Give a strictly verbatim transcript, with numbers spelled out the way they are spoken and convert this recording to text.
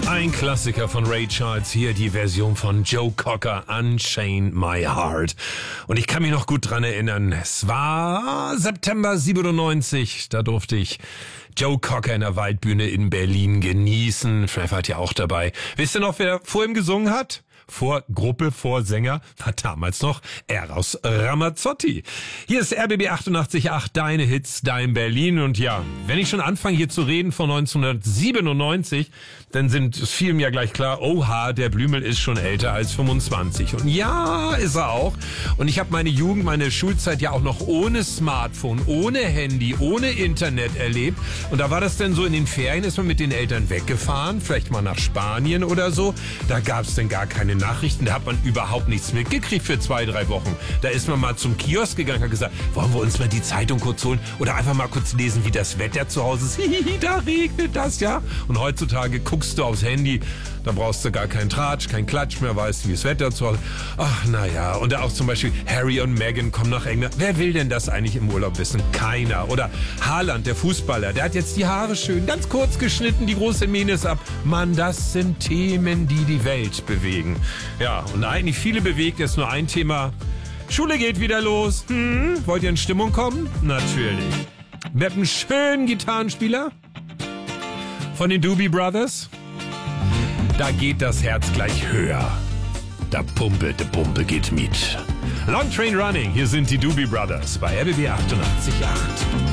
Ein Klassiker von Ray Charles, hier die Version von Joe Cocker, Unchain My Heart. Und ich kann mich noch gut dran erinnern, es war September siebenundneunzig, da durfte ich Joe Cocker in der Waldbühne in Berlin genießen. Vielleicht wart ihr auch dabei. Wisst ihr noch, wer vor ihm gesungen hat? Vor Gruppe, vor Sänger, war damals noch Eros Ramazzotti. Hier ist R B B achtundachtzig Komma acht, deine Hits, dein Berlin. Und ja, wenn ich schon anfange hier zu reden von neunzehnhundertsiebenundneunzig, dann sind es vielen ja gleich klar, oha, der Blümel ist schon älter als fünfundzwanzig. Und ja, ist er auch. Und ich habe meine Jugend, meine Schulzeit ja auch noch ohne Smartphone, ohne Handy, ohne Internet erlebt. Und da war das dann so, in den Ferien ist man mit den Eltern weggefahren, vielleicht mal nach Spanien oder so. Da gab es dann gar keine Nachrichten, da hat man überhaupt nichts mitgekriegt für zwei, drei Wochen. Da ist man mal zum Kiosk gegangen und hat gesagt, wollen wir uns mal die Zeitung kurz holen oder einfach mal kurz lesen, wie das Wetter zu Hause ist. Hihihi, da regnet das, ja. Und heutzutage guckst du aufs Handy, da brauchst du gar keinen Tratsch, keinen Klatsch mehr, weißt, wie das Wetter zu Hause ist. Ach, naja. Und da auch zum Beispiel Harry und Meghan kommen nach England. Wer will denn das eigentlich im Urlaub wissen? Keiner. Oder Haaland, der Fußballer, der hat jetzt die Haare schön, ganz kurz geschnitten, die große Mähne ist ab. Mann, das sind Themen, die die Welt bewegen. Ja, und eigentlich viele bewegt jetzt nur ein Thema. Schule geht wieder los. Hm, wollt ihr in Stimmung kommen? Natürlich. Mit einem schönen Gitarrenspieler von den Doobie Brothers. Da geht das Herz gleich höher. Da Pumpe, de Pumpe geht mit. Long Train Running, hier sind die Doobie Brothers bei R B B achtundachtzig Komma acht.